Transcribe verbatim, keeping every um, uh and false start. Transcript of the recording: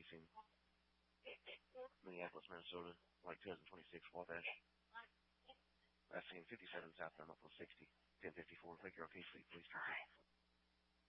sixteen. Minneapolis, Minnesota, like two thousand twenty-six, Wabash. Last seen fifty-seven South Alamo, sixty, ten fifty-four, Lake York, East Fleet Police.